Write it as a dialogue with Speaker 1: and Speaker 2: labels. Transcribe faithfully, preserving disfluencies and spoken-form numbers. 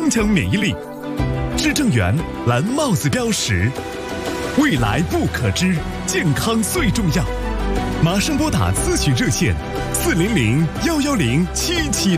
Speaker 1: 强免疫力。至正源蓝帽子标识，未来不可知，健康最重要。马上拨打咨询热线：四零零幺幺零七七